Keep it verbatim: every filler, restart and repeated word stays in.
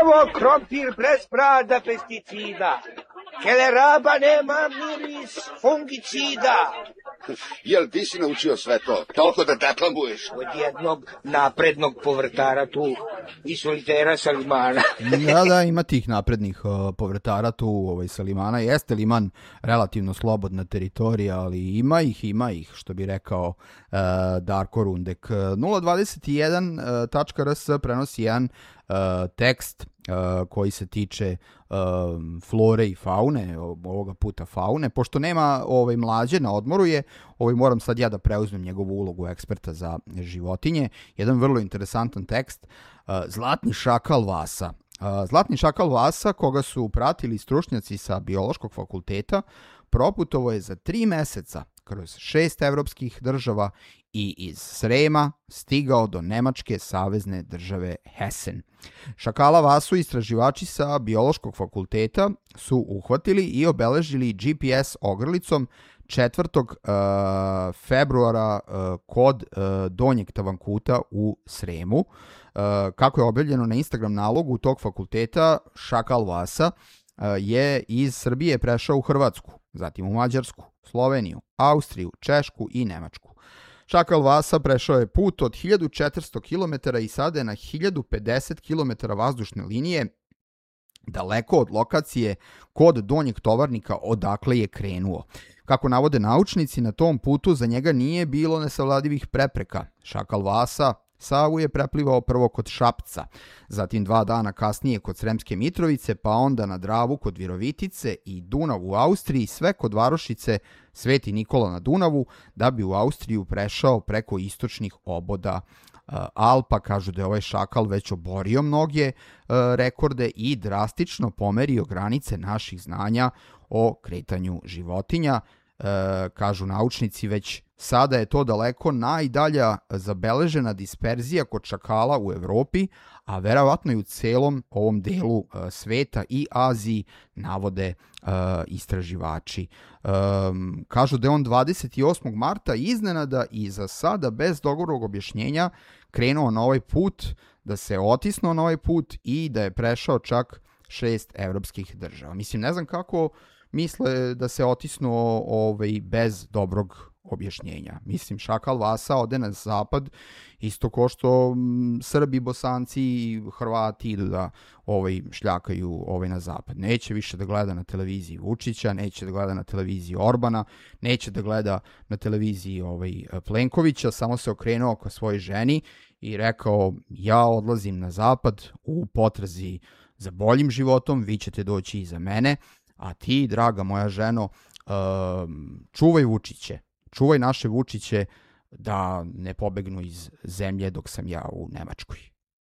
Evo krompir bez prada pesticida. Keleraba nema miris fungicida. Jel ti si naučio sve to? Toliko da deklamuješ? Od jednog naprednog povrtara tu i solitera sa limana. Da, da, ima tih naprednih uh, povrtara tu ovaj, sa limana. Jeste Liman relativno slobodna teritorija, ali ima ih, ima ih, što bi rekao uh, Darko Rundek. nula dvadeset jedan tačka r s prenosi jedan uh, tekst uh, koji se tiče uh, flore i faune, ovoga puta faune. Pošto nema ovaj, Mlađe na odmoru je, ovaj, moram sad ja da preuzmem njegovu ulogu eksperta za životinje. Jedan vrlo interesantan tekst. Uh, Zlatni šakal Vasa. Uh, Zlatni šakal Vasa, koga su pratili stručnjaci sa biološkog fakulteta, proputovo je za tri meseca kroz šest evropskih država i iz Srema stigao do nemačke savezne države Hessen. Šakala Vasu istraživači sa biološkog fakulteta su uhvatili i obeležili G P S ogrlicom četvrtog Uh, februara uh, kod uh, Donjeg Tavankuta u Sremu. Uh, kako je objavljeno na Instagram nalogu tog fakulteta, Šakal Vasa uh, je iz Srbije prešao u Hrvatsku, zatim u Mađarsku, Sloveniju, Austriju, Češku i Nemačku. Šakal Vasa prešao je put od hiljadu četiristo kilometara i sada je na hiljadu pedeset kilometara vazdušne linije, daleko od lokacije kod Donjeg Tovarnika odakle je krenuo. Kako navode naučnici, na tom putu za njega nije bilo nesavladivih prepreka. Šakal Vasa Savu je preplivao prvo kod Šapca, zatim dva dana kasnije kod Sremske Mitrovice, pa onda na Dravu kod Virovitice i Dunav u Austriji, sve kod varošice Sveti Nikola na Dunavu, da bi u Austriju prešao preko istočnih oboda Alpa. Kažu da je ovaj šakal već oborio mnoge uh, rekorde i drastično pomerio granice naših znanja o kretanju životinja. Uh, kažu naučnici, već sada je to daleko najdalja zabeležena disperzija kod šakala u Evropi, a verovatno i u celom ovom delu uh, sveta i Aziji, navode uh, istraživači. Um, kažu da je on dvadeset osmog marta iznenada i za sada bez dogovornog objašnjenja krenuo na ovaj put, da se otisnuo na ovaj put i da je prešao čak šest evropskih država. Mislim, ne znam kako misle da se otisnuo ovaj, bez dobrog objašnjenja. Mislim, Šakal Vasa ode na zapad isto ko što m, Srbi, Bosanci i Hrvati idu da ovaj, šljakaju ovaj, na zapad. Neće više da gleda na televiziji Vučića, neće da gleda na televiziji Orbana, neće da gleda na televiziji ovaj, Plenkovića, samo se okrenuo ka svojoj ženi i rekao: ja odlazim na zapad u potrazi za boljim životom, vi ćete doći iza mene, a ti, draga moja ženo, um, čuvaj Vučiće, čuvaj naše Vučiće da ne pobegnu iz zemlje dok sam ja u Nemačkoj.